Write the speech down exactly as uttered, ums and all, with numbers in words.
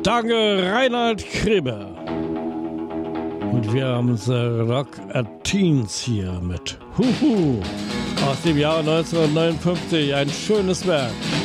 Danke, Reinhard Grebe. Und wir haben The Rock at Teens hier mit Huhu aus dem Jahr neunzehnhundertneunundfünfzig. Ein schönes Werk.